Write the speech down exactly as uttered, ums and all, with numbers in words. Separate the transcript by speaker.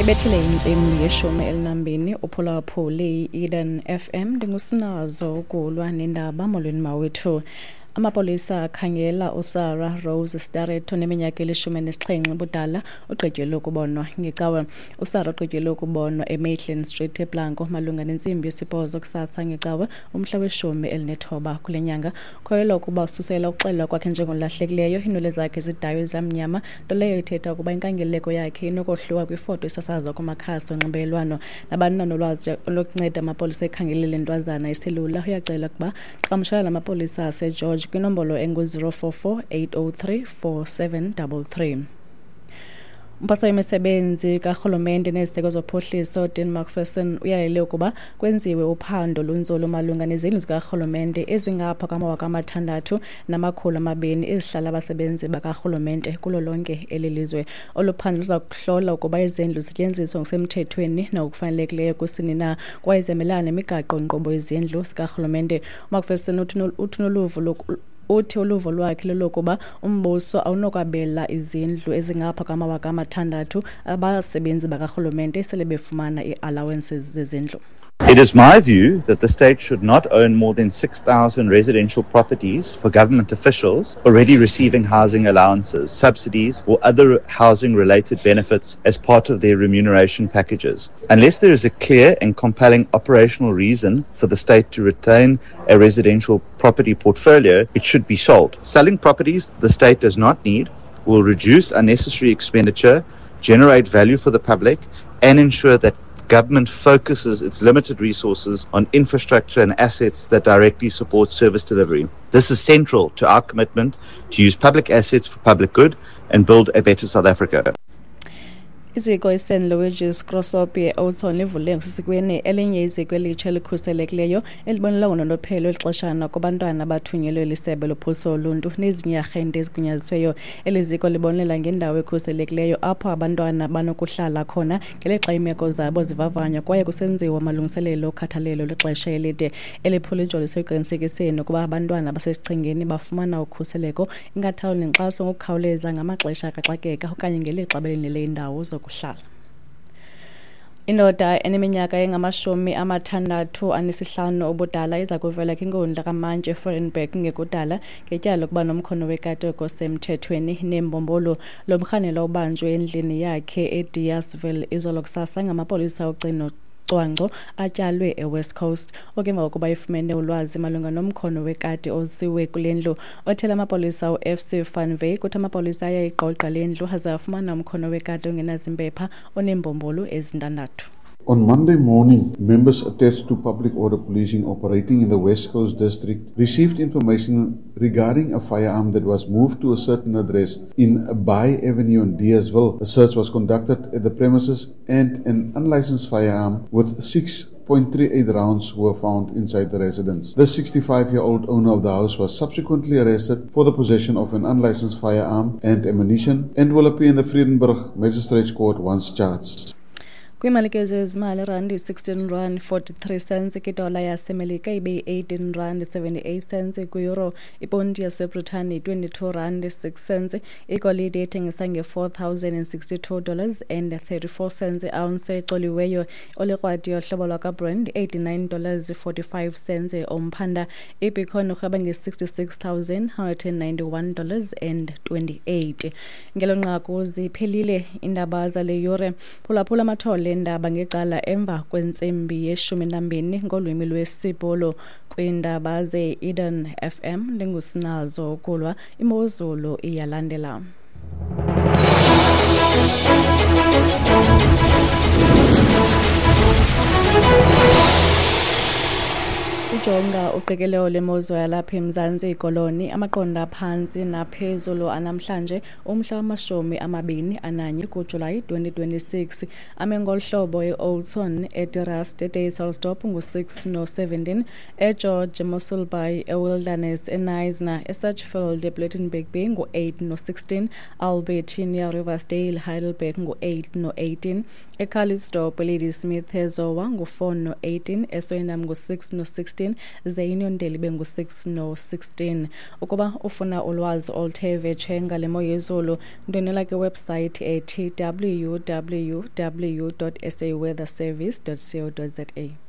Speaker 1: Ibethile insimbi yeshumi elinambini uphulaphuli Eden F M ndingusinazo ukulwa nendaba molweni mawethu. Amapolisa akhangela uSarah Rose Starrett oneminyaka elishumi nesixhenxe ubudala ugqityelwe ukubonwa ngecawe. uSarah ugqityelwe ukubonwa eMaitland Street eBlanco malunga nentsimbi yesibhozo kusasa ngecawe umhla weshumi elinethoba kule nyanga. Khoyelwa ukuba ususela ukuxelwa kwakhe njengolahlekileyo, iinwele zakhe zidayo ezamnyama, nto leyo ithetha ukuba inkangeleko yakhe inokohluka kwifoto esasazwa kumakhasi onxibelelwano. Nabani nolwazi lokunceda amapolisa ekhangelele ntwazana iselula uyacela ukuba qhagamshelana namapolisa aseGeorge kwinombolo engu zero four four eight zero three four seven three three. Umphathi wemisebenzi karhulumente neziseko zophuhliso Dean McPherson uyalele ukuba kwenziwe uphando lunzulu malunga nezindlu zikarhulumente ezingapha kwamawaka amathandathu namakhulu amabini ezihlala abasebenzi bakarhulumente kulo lonke elilizwe. Olu phando luza kuhlola ukuba izindlu zisetyenziswa ngokusemthethweni nokufanelekileyo kusini na kwaye zimelana nemigaqo nkqubo yezindlu zikarhulumente. McPherson uthi noluvo uthi uluvo lwakhe lolokuba umbuso awunokwabela izindlu ezingapha kwamawaka amathandathu abasebenzi bakarhulumente esele befumana ii-allowances zezindlu.
Speaker 2: It is my view that the state should not own more than six thousand residential properties for government officials already receiving housing allowances, subsidies, or other housing-related benefits as part of their remuneration packages. Unless there is a clear and compelling operational reason for the state to retain a residential property portfolio, it should be sold. Selling properties the state does not need will reduce unnecessary expenditure, generate value for the public, and ensure that government focuses its limited resources on infrastructure and assets that directly support service delivery. This is central to our commitment to use public assets for public good and build a better South Africa.
Speaker 1: Iziko eSaint Louis Crossopi e-Oudtshoorn livule ngokusesikweni elinye iziko elitsha elikhuselekileyo elibonela unonophelo elixeshana kubantwana abathunyelwe lisebe lophuhliso oluntu nezinye iarhente ezigunyazisiweyo. Eliziko libonela ngendawo ekhuselekileyo apho abantwana banokuhlala khona ngelixa iimeko zabo zivavanywa kwaye kusenziwa amalungiselelo okhathalelo lwexesha elide. Eliphulo lijolise ekuqinisekiseni ukuba abantwana basesichengeni bafumana ukhuseleko, inkathalo nenkxaso ngokukhawuleza ngamaxesha akaxakeka okanye ngelixa belinele indawo zokuhlala. Indoda eneminyaka engamashumi amathandathu anesihlanu obudala iza kuvela kwinkundla kaMantye Forenberg ngekudala ngetyala lokuba nomkhono wekati osemthethweni nembombolo. Lo mrhanelo ubanjwe endlini yakhe eDeersville izolo kusasa ngamapolisa ogcino cwangco atyalwe eWest Coast. Okemva kokuba ifumene ulwazi malunga nomkhono wekati osiwe kule ndlu, othela amapolisa u-F C Fanvey kuthi amapolisa ayayiqoqa le ndlu aze afumana umkhono wekati ongenazimpepha onembombolo ezintandathu.
Speaker 3: On Monday morning, members attached to public order policing operating in the West Coast District received information regarding a firearm that was moved to a certain address in Bay Avenue in Deersville. A search was conducted at the premises and an unlicensed firearm with six point three eight rounds were found inside the residence. The sixty-five-year-old owner of the house was subsequently arrested for the possession of an unlicensed firearm and ammunition and will appear in the Vredenburg Magistrates Court once charged.
Speaker 1: Kwimalike zezimali randi sixteen rand forty-three cents, idola yasemelika ibe eighteen rand seventy-eight cents, kwi-euro iponti yaseBritane twenty-two rand six cents, igolide ethengisa nge-four thousand sixty-two dollars and thirty-four cents, ounce exoliweyo olikrwadi yohlobo lwaka-Brent eighty-nine dollars forty-five cents, omphanda ibitcoin urhweba nge-sixty-six thousand one hundred ninety-one dollars and twenty-eight. Ngelo nqaku ziphelile indaba zale yure. Phulaphula amathole ndaba ngecala emva kwentsimbi yeshumi nambini ngolwimi lwesibholo kwindaba ze-Eden F M. Ndingusinazo ukulwa, imozulu iyalandela. Ujonga uqikelelo lemozulu yalapha eMzantsi ikoloni amaqonda phansi naphezulu anamhlanje umhla wamashumi amabini ananye kuJulayi twenty twenty-six. Amengolhlobo e-Oudtshoorn, eTerras, eDayselsdorp ngu-six no seventeen, eGeorge Moselby, eWilderness, eNisna, eSatchfield, eBlettenberg Bay ngu-eight no sixteen, Albertina, Riversdale, Heidelberg ngu-eight no eighteen, eCarlsdorp, Ladysmith, eZowa ngu-four no eighteen, eSwellendam ngu-six no sixteen, seven, ze-Uniondale bengu six no sixteen. Ukuba ufuna ulwazi oluthe vetshe ngale mo yezulu, ndonela ke website ethi w w w dot s a weather service dot co dot za.